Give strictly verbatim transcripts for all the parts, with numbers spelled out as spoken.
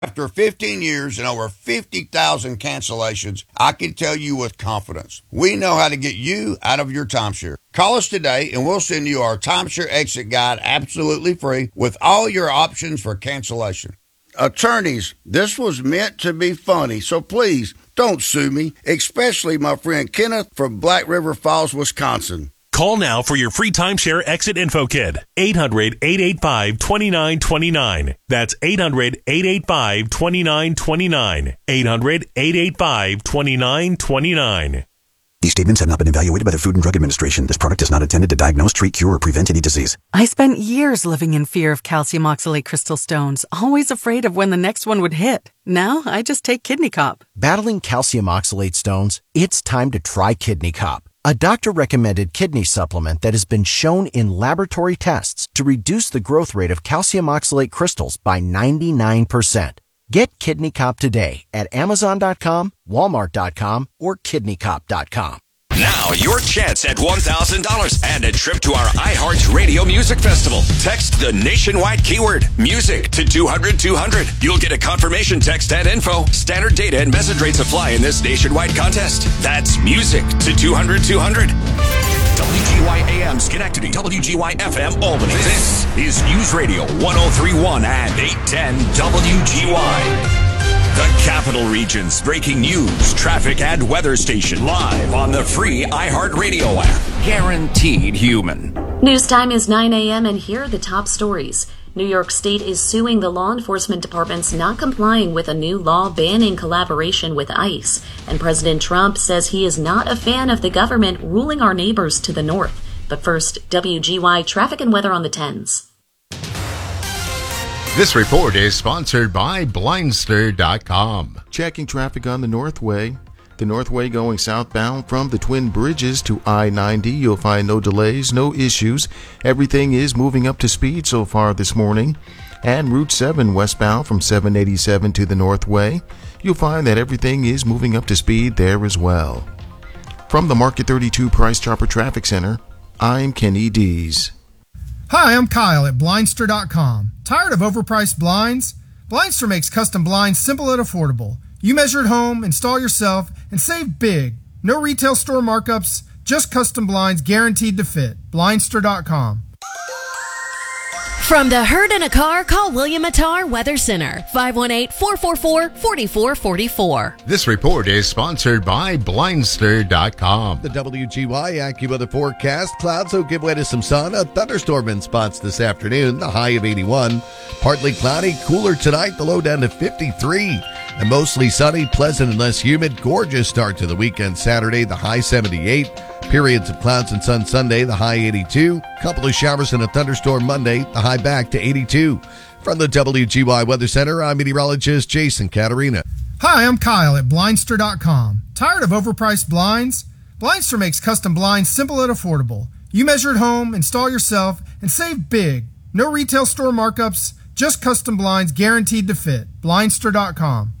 After fifteen years and over fifty thousand cancellations, I can tell you with confidence, we know how to get you out of your timeshare. Call us today and we'll send you our timeshare exit guide absolutely free with all your options for cancellation. Attorneys, this was meant to be funny, so please don't sue me, especially my friend Kenneth from Black River Falls, Wisconsin. Call now for your free timeshare exit info kit. eight hundred, eight eight five, two nine two nine. That's eight hundred, eight eight five, two nine two nine. eight hundred, eight eight five, two nine two nine. These statements have not been evaluated by the Food and Drug Administration. This product is not intended to diagnose, treat, cure, or prevent any disease. I spent years living in fear of calcium oxalate crystal stones, always afraid of when the next one would hit. Now I just take Kidney Cop. Battling calcium oxalate stones? It's time to try Kidney Cop, a doctor-recommended kidney supplement that has been shown in laboratory tests to reduce the growth rate of calcium oxalate crystals by ninety-nine percent. Get Kidney Cop today at Amazon dot com, Walmart dot com, or Kidney Cop dot com. Now, your chance at one thousand dollars and a trip to our iHeartRadio Music Festival. Text the nationwide keyword, music, to two hundred two hundred. You'll get a confirmation text and info. Standard data and message rates apply in this nationwide contest. That's music to two hundred two hundred. W G Y A M Schenectady, W G Y F M Albany. This is News Radio one oh three point one and eight ten W G Y. The Capital Region's breaking news, traffic, and weather station live on the free iHeartRadio app. Guaranteed human. News time is nine a.m. and here are the top stories. New York State is suing the law enforcement departments not complying with a new law banning collaboration with ICE. And President Trump says he is not a fan of the government ruling our neighbors to the north. But first, W G Y traffic and weather on the tens. This report is sponsored by Blindster dot com. Checking traffic on the Northway. The Northway going southbound from the Twin Bridges to I ninety. You'll find no delays, no issues. Everything is moving up to speed so far this morning. And Route seven westbound from seven eighty-seven to the Northway. You'll find that everything is moving up to speed there as well. From the Market thirty-two Price Chopper Traffic Center, I'm Kenny Dees. Hi, I'm Kyle at Blindster dot com. Tired of overpriced blinds? Blindster makes custom blinds simple and affordable. You measure at home, install yourself, and save big. No retail store markups, just custom blinds guaranteed to fit. Blindster dot com. From the herd in a car, call William Attar Weather Center, five one eight, four four four, four four four four. This report is sponsored by Blindster dot com. The W G Y AccuWeather forecast. Clouds will give way to some sun. A thunderstorm in spots this afternoon. The high of eighty-one. Partly cloudy, cooler tonight. The low down to fifty-three. And mostly sunny, pleasant and less humid. Gorgeous start to the weekend Saturday. The high seventy-eight. Periods of clouds and sun Sunday, the high eighty-two. Couple of showers and a thunderstorm Monday, the high back to eighty-two. From the W G Y Weather Center, I'm meteorologist Jason Caterina. Hi, I'm Kyle at Blindster dot com. Tired of overpriced blinds? Blindster makes custom blinds simple and affordable. You measure at home, install yourself, and save big. No retail store markups, just custom blinds guaranteed to fit. Blindster dot com.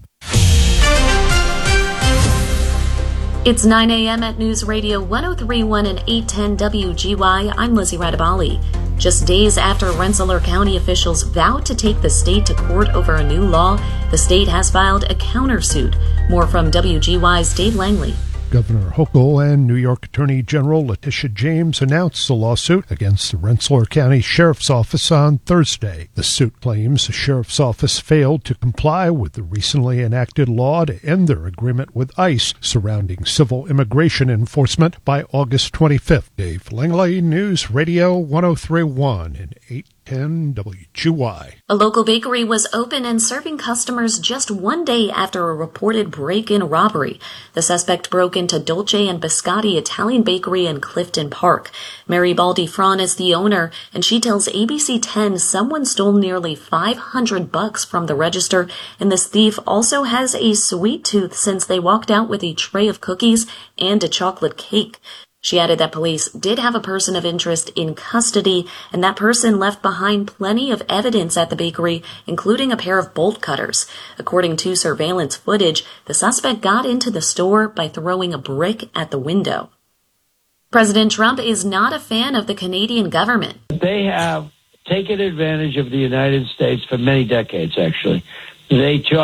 It's nine a.m. at News Radio one oh three point one and eight ten W G Y. I'm Lizzie Radabali. Just days after Rensselaer County officials vowed to take the state to court over a new law, the state has filed a countersuit. More from W G Y's Dave Langley. Governor Hochul and New York Attorney General Letitia James announced the lawsuit against the Rensselaer County Sheriff's Office on Thursday. The suit claims the Sheriff's Office failed to comply with the recently enacted law to end their agreement with ICE surrounding civil immigration enforcement by August twenty-fifth. Dave Langley, News Radio one oh three point one and eight ten W G Y. A local bakery was open and serving customers just one day after a reported break-in robbery. The suspect broke into Dolce and Biscotti Italian Bakery in Clifton Park. Mary Baldi-Fran is the owner, and she tells A B C ten someone stole nearly five hundred bucks from the register, and this thief also has a sweet tooth since they walked out with a tray of cookies and a chocolate cake. She added that police did have a person of interest in custody, and that person left behind plenty of evidence at the bakery, including a pair of bolt cutters. According to surveillance footage, the suspect got into the store by throwing a brick at the window. President Trump is not a fan of the Canadian government. They have taken advantage of the United States for many decades, actually. They charge